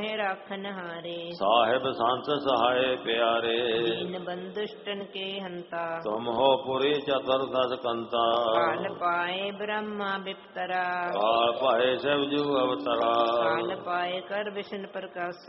राखन हारे। ਸਾਹਿਬ ਸੰਤ ਸਹਾਏ ਪਿਆਰੇ। दीन बंधुष्टन के हंता। ਤੁਮ ਹੋ ਪੁਰੀ ਚਤੁਰਦਸ ਕੰਤਾ। काल पाए ब्रह्मा बिप्तरा। ਕਾਲ ਭਾਏ शिव जू अवतरा। काल पाए कर विष्णु प्रकाशा।